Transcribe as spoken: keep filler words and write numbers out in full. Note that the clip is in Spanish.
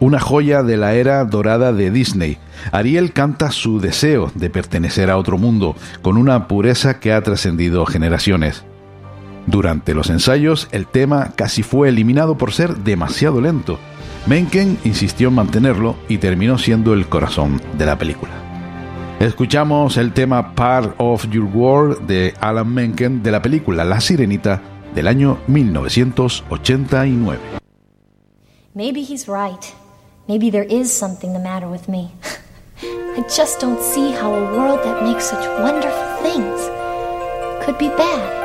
una joya de la era dorada de Disney. Ariel canta su deseo de pertenecer a otro mundo, con una pureza que ha trascendido generaciones. Durante los ensayos, el tema casi fue eliminado por ser demasiado lento. Menken insistió en mantenerlo y terminó siendo el corazón de la película. Escuchamos el tema Part of Your World de Alan Menken de la película La Sirenita del año mil novecientos ochenta y nueve. Maybe he's right. Maybe there is something the matter with me. I just don't see how a world that makes such wonderful things could be bad.